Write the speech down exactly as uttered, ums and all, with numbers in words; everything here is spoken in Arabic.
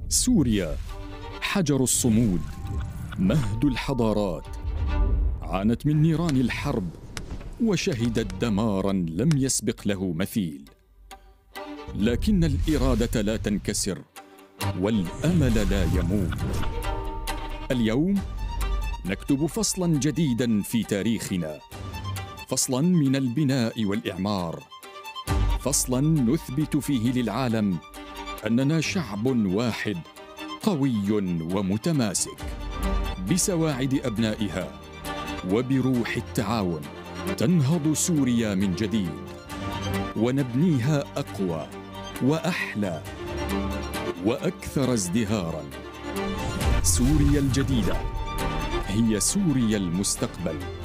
سوريا حجر الصمود، مهد الحضارات، عانت من نيران الحرب وشهدت دماراً لم يسبق له مثيل، لكن الإرادة لا تنكسر والأمل لا يموت. اليوم نكتب فصلاً جديداً في تاريخنا، فصلاً من البناء والإعمار، فصلاً نثبت فيه للعالم أننا شعب واحد قوي ومتماسك. بسواعد أبنائها وبروح التعاون تنهض سوريا من جديد، ونبنيها أقوى وأحلى وأكثر ازدهاراً. سوريا الجديدة هي سوريا المستقبل.